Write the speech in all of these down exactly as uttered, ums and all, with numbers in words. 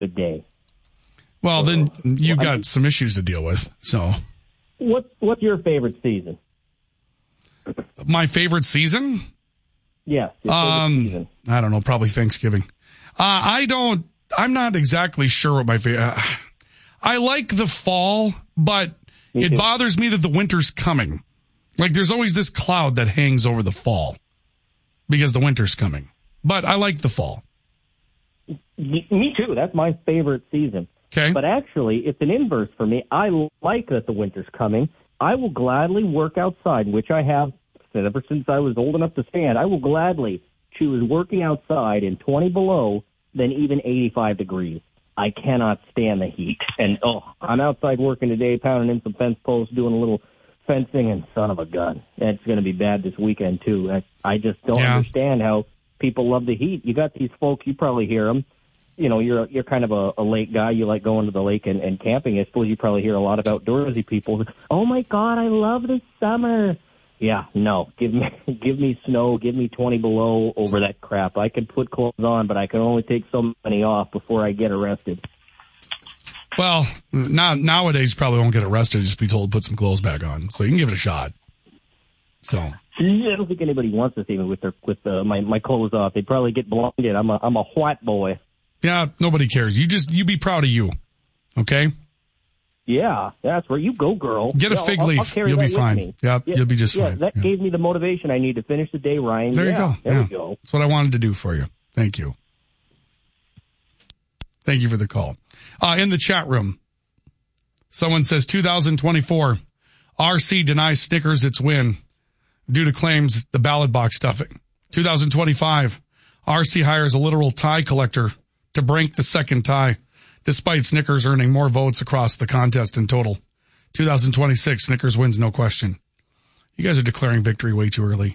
a day. Well, then you've well, got I mean, some issues to deal with. So, what what's your favorite season? My favorite season? Yes. Your favorite um, season. I don't know. Probably Thanksgiving. Uh, I don't. I'm not exactly sure what my favorite. Uh, I like the fall, but Me it too. bothers me that the winter's coming. Like there's always this cloud that hangs over the fall because the winter's coming. But I like the fall. Me too. That's my favorite season. Okay. But actually, it's an inverse for me. I like that the winter's coming. I will gladly work outside, which I have ever since I was old enough to stand. I will gladly choose working outside in twenty below than even eighty-five degrees. I cannot stand the heat. And, oh, I'm outside working today, pounding in some fence posts, doing a little fencing, and son of a gun. That's going to be bad this weekend, too. I, I just don't Yeah. understand how people love the heat. You got these folks, you probably hear them. You know, you're you're kind of a, a lake guy. You like going to the lake and, and camping. I suppose you probably hear a lot of outdoorsy people. Oh, my God, I love the summer. Yeah, no. Give me give me snow. Give me twenty below over that crap. I can put clothes on, but I can only take so many off before I get arrested. Well, now, nowadays you probably won't get arrested. Just be told to put some clothes back on. So you can give it a shot. So I don't think anybody wants this even with their with uh, my my clothes off. They'd probably get blinded. I'm a I'm a white boy. yeah, nobody cares. You just you be proud of you. Okay. Yeah, that's where you go, girl. Get a Yeah, fig I'll- I'll leaf. carry You'll that be with fine. me. Yep, Yeah, you'll be just yeah, fine. That Yeah. gave me the motivation I need to finish the day, Ryan. There yeah, you go. There Yeah. we go. That's what I wanted to do for you. Thank you. Thank you for the call. Uh, in the chat room, someone says two thousand twenty-four, R C denies Snickers its win due to claims the ballot box stuffing. two thousand twenty-five, R C hires a literal tie collector to break the second tie, despite Snickers earning more votes across the contest in total. two thousand twenty-six, Snickers wins, no question. You guys are declaring victory way too early.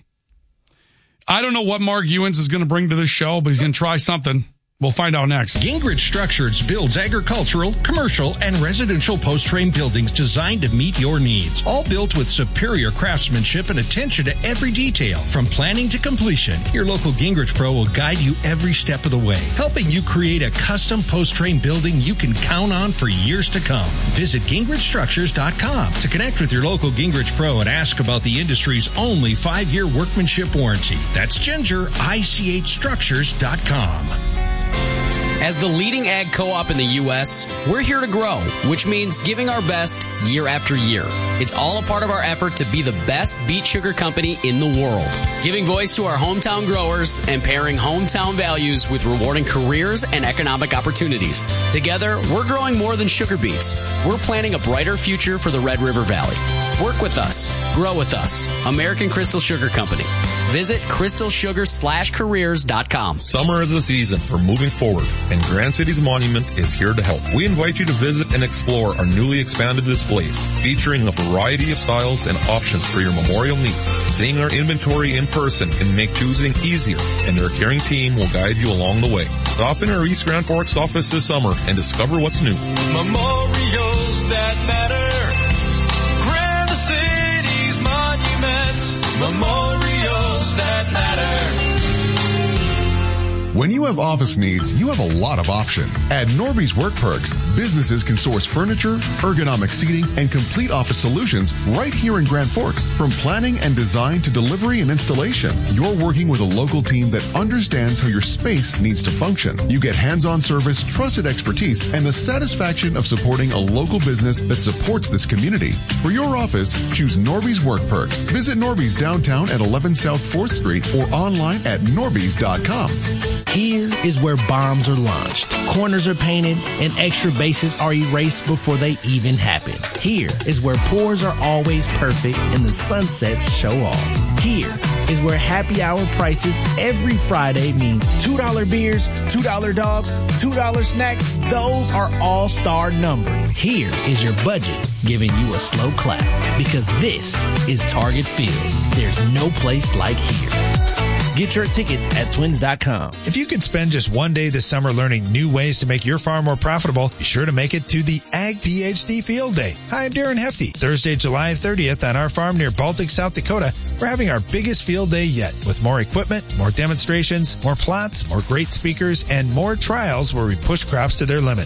I don't know what Mark Ewens is going to bring to this show, but he's going to try something. We'll find out next. Gingrich Structures builds agricultural, commercial, and residential post-frame buildings designed to meet your needs. All built with superior craftsmanship and attention to every detail. From planning to completion, your local Gingrich Pro will guide you every step of the way, helping you create a custom post-frame building you can count on for years to come. Visit Gingrich Structures dot com to connect with your local Gingrich Pro and ask about the industry's only five-year workmanship warranty. That's Ginger, I C H Structures dot com. As the leading ag co-op in the U S, we're here to grow, which means giving our best year after year. It's all a part of our effort to be the best beet sugar company in the world. Giving voice to our hometown growers and pairing hometown values with rewarding careers and economic opportunities. Together, we're growing more than sugar beets. We're planning a brighter future for the Red River Valley. Work with us. Grow with us. American Crystal Sugar Company. Visit crystal sugar slash careers dot com. Summer is the season for moving forward, and Grand Cities Monument is here to help. We invite you to visit and explore our newly expanded displays, featuring a variety of styles and options for your memorial needs. Seeing our inventory in person can make choosing easier, and our caring team will guide you along the way. Stop in our East Grand Forks office this summer and discover what's new. Memorials that matter. Grand Cities Monument. Memorials that matter. When you have office needs, you have a lot of options. At Norby's Work Perks, businesses can source furniture, ergonomic seating, and complete office solutions right here in Grand Forks. From planning and design to delivery and installation, you're working with a local team that understands how your space needs to function. You get hands-on service, trusted expertise, and the satisfaction of supporting a local business that supports this community. For your office, choose Norby's Work Perks. Visit Norby's downtown at eleven South fourth Street or online at norbys dot com. Here is where bombs are launched, corners are painted, and extra bases are erased before they even happen. Here is where pours are always perfect and the sunsets show off. Here is where happy hour prices every Friday mean two dollar beers, two dollar dogs, two dollar snacks. Those are all-star numbered. Here is your budget giving you a slow clap, because this is Target Field. There's no place like here. Get your tickets at twins dot com. If you could spend just one day this summer learning new ways to make your farm more profitable, be sure to make it to the Ag PhD Field Day. Hi, I'm Darren Hefty. Thursday, July thirtieth on our farm near Baltic, South Dakota, We're having our biggest field day yet with more equipment, more demonstrations, more plots, more great speakers, and more trials where we push crops to their limit.